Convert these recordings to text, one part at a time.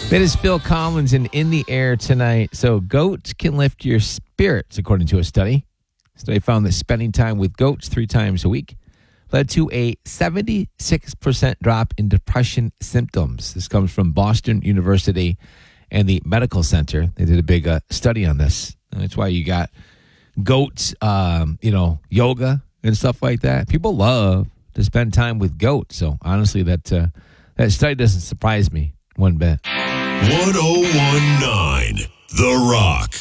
That is Phil Collins and In the Air tonight. So goats can lift your spirits, according to a study. The study found that spending time with goats 3 times a week led to a 76% drop in depression symptoms. This comes from Boston University and the Medical Center. They did a big study on this. And that's why you got goats, yoga and stuff like that. People love to spend time with goats. So honestly, that study doesn't surprise me one bit. 1019 The Rock.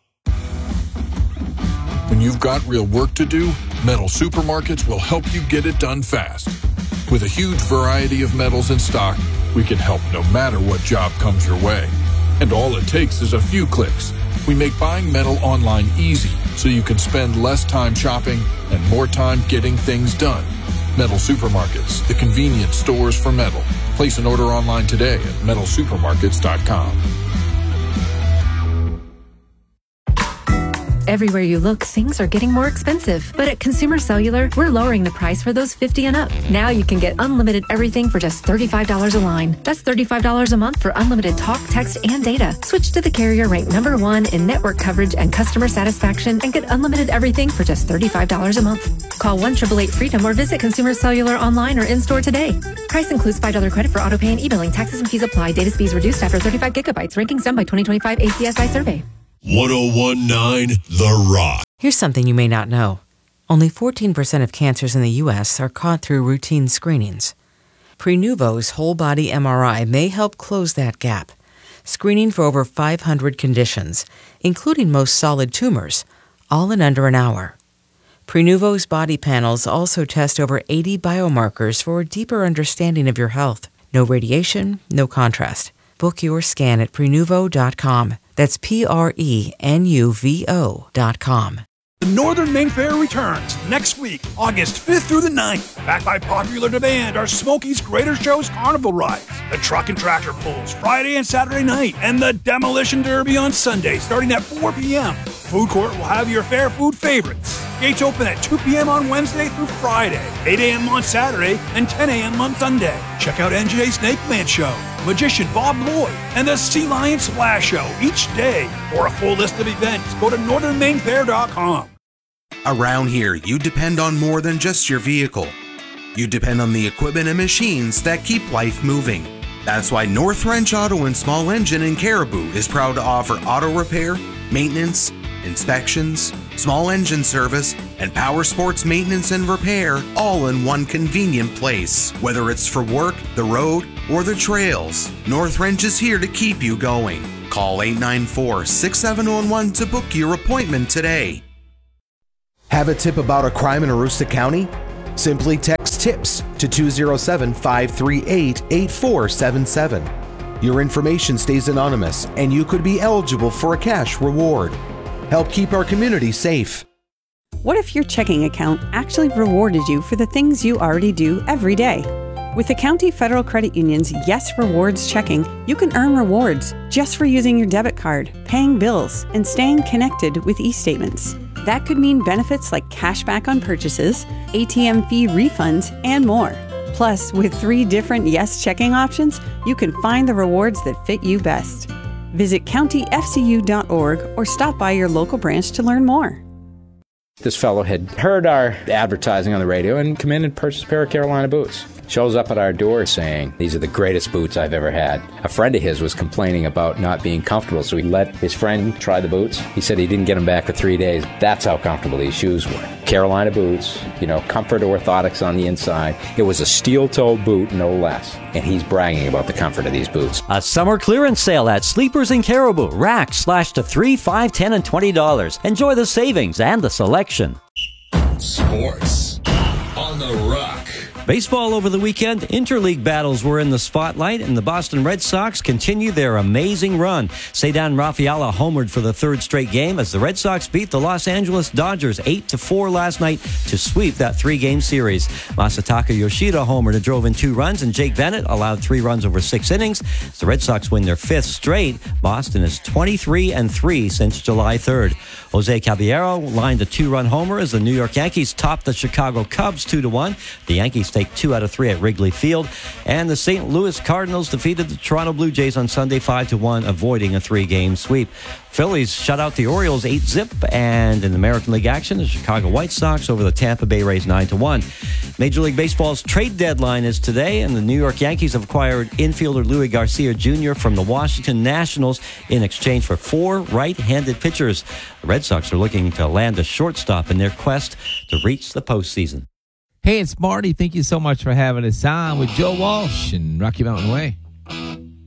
When you've got real work to do, Metal Supermarkets will help you get it done fast. With a huge variety of metals in stock, we can help no matter what job comes your way. And all it takes is a few clicks. We make buying metal online easy so you can spend less time shopping and more time getting things done. Metal Supermarkets, the convenience stores for metal. Place an order online today at metalsupermarkets.com. Everywhere you look, things are getting more expensive. But at Consumer Cellular, we're lowering the price for those 50 and up. Now you can get unlimited everything for just $35 a line. That's $35 a month for unlimited talk, text, and data. Switch to the carrier ranked #1 in network coverage and customer satisfaction and get unlimited everything for just $35 a month. Call 1-888-FREEDOM or visit Consumer Cellular online or in-store today. Price includes $5 credit for auto pay and e-billing. Taxes and fees apply. Data speeds reduced after 35 gigabytes. Rankings done by 2025 ACSI survey. 1019 The Rock. Here's something you may not know. Only 14% of cancers in the U.S. are caught through routine screenings. Prenuvo's whole body MRI may help close that gap, screening for over 500 conditions, including most solid tumors, all in under an hour. Prenuvo's body panels also test over 80 biomarkers for a deeper understanding of your health. No radiation, no contrast. Book your scan at Prenuvo.com. That's Prenuvo.com. The Northern Maine Fair returns next week, August 5th through the 9th. Backed by popular demand are Smokies Greater Show's carnival rides, the truck and tractor pulls Friday and Saturday night, and the Demolition Derby on Sunday starting at 4 p.m. Food court will have your fair food favorites. Gates open at 2 p.m. on Wednesday through Friday, 8 a.m. on Saturday, and 10 a.m. on Sunday. Check out NJ Snake Man Show, Magician Bob Lloyd, and the Sea Lion Splash Show each day. For a full list of events, go to northernmainfair.com. Around here, you depend on more than just your vehicle. You depend on the equipment and machines that keep life moving. That's why North Wrench Auto and Small Engine in Caribou is proud to offer auto repair, maintenance, inspections, small engine service, and power sports maintenance and repair all in one convenient place. Whether it's for work, the road, or the trails, North Wrench is here to keep you going. Call 894-6711 to book your appointment today. Have a tip about a crime in Aroostook County? Simply text TIPS to 207-538-8477. Your information stays anonymous and you could be eligible for a cash reward. Help keep our community safe. What if your checking account actually rewarded you for the things you already do every day? With the County Federal Credit Union's Yes Rewards checking, you can earn rewards just for using your debit card, paying bills, and staying connected with e-statements. That could mean benefits like cash back on purchases, ATM fee refunds, and more. Plus, with 3 different Yes checking options, you can find the rewards that fit you best. Visit countyfcu.org or stop by your local branch to learn more. This fellow had heard our advertising on the radio and come in and purchased a pair of Carolina boots. Shows up at our door saying, "These are the greatest boots I've ever had." A friend of his was complaining about not being comfortable, so he let his friend try the boots. He said he didn't get them back for 3 days. That's how comfortable these shoes were. Carolina boots, comfort orthotics on the inside. It was a steel-toed boot, no less. And he's bragging about the comfort of these boots. A summer clearance sale at Sleepers in Caribou. Racks slashed to $3, $5, $10, and $20. Enjoy the savings and the selection. Sports on the Rock. Baseball over the weekend, interleague battles were in the spotlight, and the Boston Red Sox continue their amazing run. Cedar Rafaela homered for the 3rd straight game as the Red Sox beat the Los Angeles Dodgers 8-4 last night to sweep that 3-game series. Masataka Yoshida homered and drove in 2 runs, and Jake Bennett allowed 3 runs over 6 innings. As the Red Sox win their 5th straight, Boston is 23-3 since July 3rd. Jose Caballero lined a 2-run homer as the New York Yankees topped the Chicago Cubs 2-1. The Yankees take 2 out of 3 at Wrigley Field. And the St. Louis Cardinals defeated the Toronto Blue Jays on Sunday 5-1, avoiding a 3-game sweep. Phillies shut out the Orioles 8-zip, and in American League action, the Chicago White Sox over the Tampa Bay Rays 9-1. Major League Baseball's trade deadline is today, and the New York Yankees have acquired infielder Louis Garcia Jr. from the Washington Nationals in exchange for 4 right-handed pitchers. The Red Sox are looking to land a shortstop in their quest to reach the postseason. Hey, it's Marty. Thank you so much for having us on with Joe Walsh and Rocky Mountain Way.